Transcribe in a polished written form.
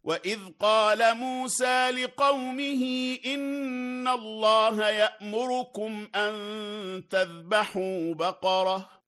وإذ قال موسى لقومه إن الله يأمركم أن تذبحوا بقرة